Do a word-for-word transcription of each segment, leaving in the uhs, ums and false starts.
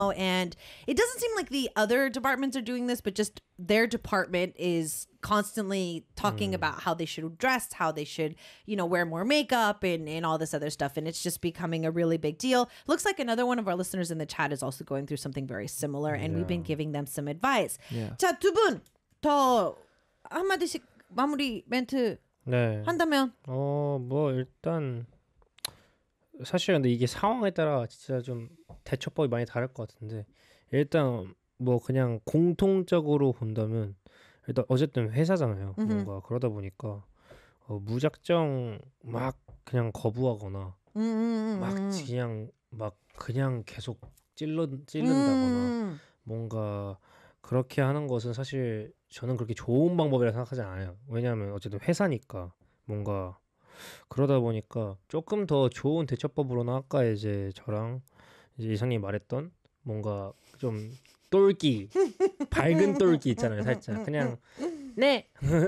And it doesn't seem like the other departments are doing this, but just their department is constantly talking mm. about how they should dress, how they should, you know, wear more makeup and, and all this other stuff. And it's just becoming a really big deal. Looks like another one of our listeners in the chat is also going through something very similar. And yeah. we've been giving them some advice. Yeah. 자, 두 분 더 한마디씩 마무리 멘트 네. 한다면? 어, 뭐 일단 사실 근데 이게 상황에 따라 진짜 좀 대처법이 많이 다를 것 같은데 일단 뭐 그냥 공통적으로 본다면 일단 어쨌든 회사잖아요. 음흠. 뭔가 그러다 보니까 어, 무작정 막 그냥 거부하거나 음, 음, 음, 막 음. 그냥 막 그냥 계속 찔러 찔른다거나 음. 뭔가 그렇게 하는 것은 사실 저는 그렇게 좋은 방법이라 생각하지 않아요. 왜냐하면 어쨌든 회사니까 뭔가 그러다 보니까 조금 더 좋은 대처법으로는 아까 이제 저랑 이제 이상님이 말했던 뭔가 좀 똘끼 밝은 똘끼 있잖아요. 살짝 그냥 네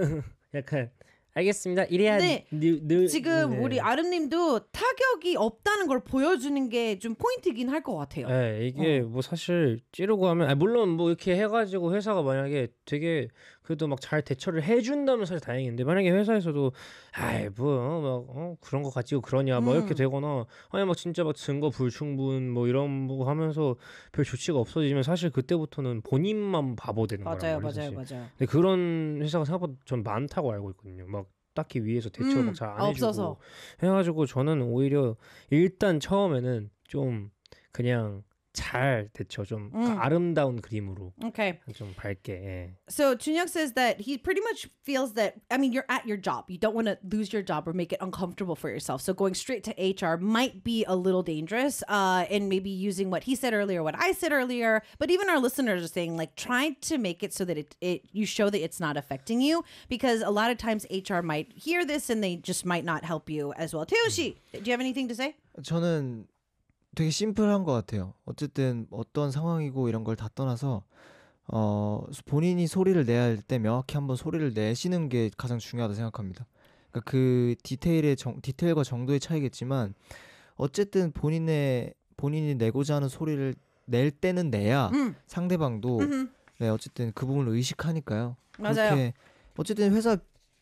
약간 알겠습니다. 이래야 네. 늘, 늘, 지금 네. 우리 아름님도 타격이 없다는 걸 보여주는 게 좀 포인트긴 할 것 같아요. 네, 이게 어. 뭐 사실 찌르고 하면 아니 물론 뭐 이렇게 해가지고 회사가 만약에 되게 그래도 막 잘 대처를 해준다면 사실 다행인데 만약에 회사에서도 아이 뭐막 어, 그런 거 가지고 그러냐 뭐 음. 이렇게 되거나 아니 막 진짜 막 증거 불충분 뭐 이런 거 하면서 별 조치가 없어지면 사실 그때부터는 본인만 바보 되는 맞아요, 거란 말이에요. 맞아요, 사실. 맞아요. 근데 그런 회사가 생각보다 전 많다고 알고 있거든요. 막 딱히 위에서 대처를 음, 막 잘 안 아, 해주고 없어서. 해가지고 저는 오히려 일단 처음에는 좀 그냥 잘 대처 좀 음. 아름다운 그림으로 Okay. 좀 밝게 예. So Chunhyuk says that he pretty much feels that, I mean, you're at your job. You don't want to lose your job or make it uncomfortable for yourself. So going straight to H R might be a little dangerous, uh, and maybe using what he said earlier, what I said earlier. But even our listeners are saying, like, try to make it so that it, it you show that it's not affecting you, because a lot of times H R might hear this and they just might not help you as well. Taeho 씨, do you have anything to say? 저는 되게 심플한 것 같아요. 어쨌든 어떤 상황이고 이런 걸 다 떠나서 어, 본인이 소리를 내야 할 때 명확히 한번 소리를 내시는 게 가장 중요하다고 생각합니다. 그러니까 그 디테일의 정, 디테일과 정도의 차이겠지만 어쨌든 본인의 본인이 내고자 하는 소리를 낼 때는 내야 음. 상대방도 음흠. 네, 어쨌든 그 부분을 의식하니까요. 맞아요. 그렇게 어쨌든 회사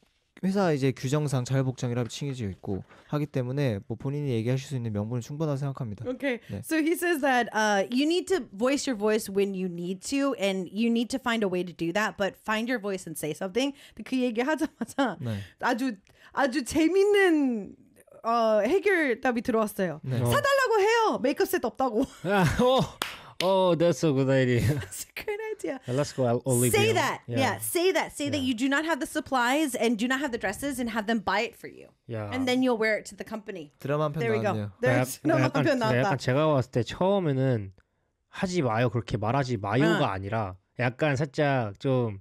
회사 이제 규정상 자유복장이라고 칭해져 있고 하기 때문에 뭐 본인이 얘기하실 수 있는 명분은 충분하다고 생각합니다. Okay. 네. So he says that uh, you need to voice your voice when you need to, and you need to find a way to do that. But find your voice and say something. 그 얘기 하자마자 네. 아주 아주 재밌는 어, 해결답이 들어왔어요. 네. 사달라고 해요. 메이크업 셋 없다고. 아, oh, oh, that's a good idea. That's a great idea. Let's go Olivia. Say that. Yeah. Yeah. Say that. Say that Yeah. you do not have the supplies and do not have the dresses, and have them buy it for you. Yeah. And then you'll wear it to the company. 드라마 한 편 There we go. 나왔네요. There's no 약간, 편 나왔다. 약간 제가 봤을 때 처음에는 하지 마요 그렇게 말하지 마요가 응. 아니라 약간 살짝 좀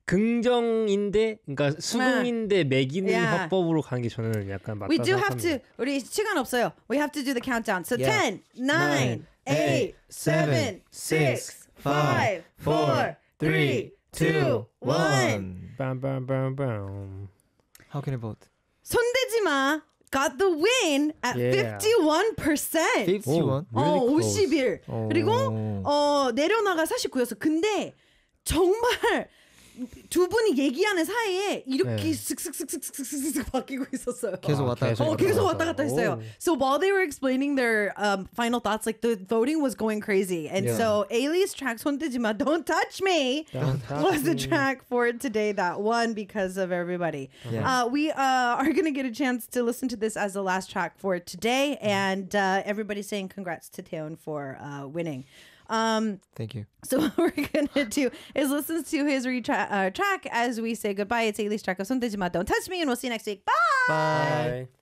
긍정인데 그러니까 수긍인데 매기는 Yeah. 화법으로 가는 게 저는 약간 맞다 We do have 생각합니다. to. 우리 시간 없어요. We have to do the countdown. So Yeah. ten, nine, eight, seven, six, five, four, three, two, one. 빰빰빰빰. How can I vote? 손대지 마. Got the win at Yeah. fifty-one percent. fifty-one? 어, Really close. 오십일. 오. 그리고 어, 내려나가 사십구였어. 근데 정말 두 분이 얘기하는 사이에 이렇게 네. 슥슥슥슥슥슥슥 바뀌고 있었어요. 계속 아, 왔다 갔다. 어, 계속 왔다 갔다 했어요. 오. So while they were explaining their um, final thoughts, like the voting was going crazy. And Yeah. so Ailey's track, 손대지마, Don't Touch Me, Don't touch was the me. track for today that won because of everybody. Yeah. Uh, we uh, are going to get a chance to listen to this as the last track for today. And uh, everybody's saying congrats to Taeyeon for uh, winning. Um, Thank you. so what we're gonna do is listen to his retra- uh, track as we say goodbye. It's Ailey's track of 손대지마, Don't Touch Me, and we'll see you next week. Bye! Bye. Bye.